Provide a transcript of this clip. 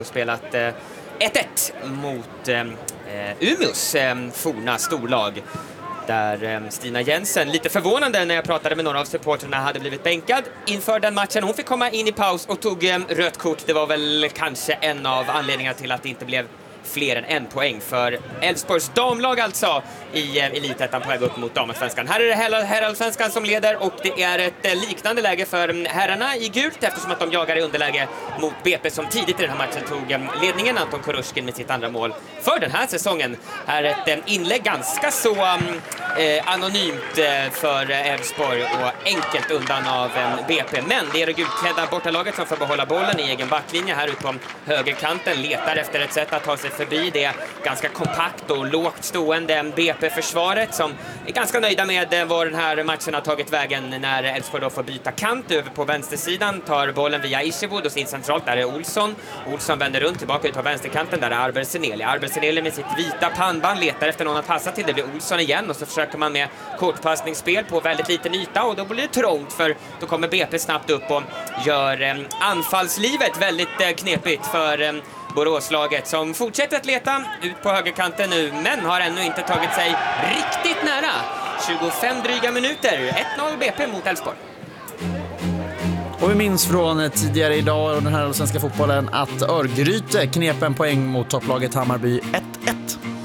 spelat 1-1 mot Umeås forna storlag. Där Stina Jensen, lite förvånande när jag pratade med några av supporterna, hade blivit bänkad inför den matchen. Hon fick komma in i paus och tog rött kort. Det var väl kanske en av anledningarna till att det inte blev fler än en poäng för Elfsborgs damlag alltså i Elitettan på väg upp mot damallsvenskan. Här är det herrallsvenskan som leder och det är ett liknande läge för herrarna i gult eftersom att de jagar i underläge mot BP som tidigt i den här matchen tog ledningen. Anton Korushkin med sitt andra mål för den här säsongen. Här ett inlägg ganska så anonymt för Elfsborg och enkelt undan av BP. Men det är det gulklädda bortalaget som får behålla bollen i egen backlinje här ute på högerkanten. Letar efter ett sätt att ta sig förbi det ganska kompakt och lågt stående BP-försvaret som är ganska nöjda med var den här matchen har tagit vägen när Elfsborg då får byta kant över på vänstersidan. Tar bollen via Isherwood och sin centralt där är Olsson. Olsson vänder runt tillbaka ut på vänsterkanten där är Arberseneli. Arberseneli med sitt vita pannband letar efter någon att passa till. Det blir Olsson igen och så försöker man med kortpassningsspel på väldigt liten yta och då blir det trångt för då kommer BP snabbt upp och gör anfallslivet väldigt knepigt för Boråslaget som fortsätter att leta ut på högerkanten nu men har ännu inte tagit sig riktigt nära. 25 dryga minuter, 1-0 BP mot Elfsborg. Och vi minns från tidigare idag och den här svenska fotbollen att Örgryte knep en poäng mot topplaget Hammarby